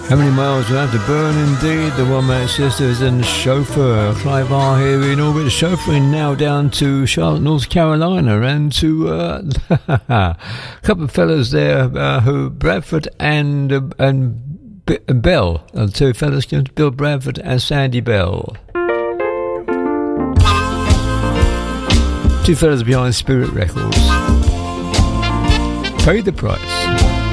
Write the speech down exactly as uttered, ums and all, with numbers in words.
How many miles do I have to burn indeed? The One-Man Sisters and the Chauffeur. Clive R here in orbit, chauffeuring now down to Charlotte, North Carolina, and to uh, a couple of fellas there uh, who Bradford and uh, and B- Bell, uh, two fellas, Bill Bradford and Sandy Bell. Two fellas behind Spirit Records. Paid the price.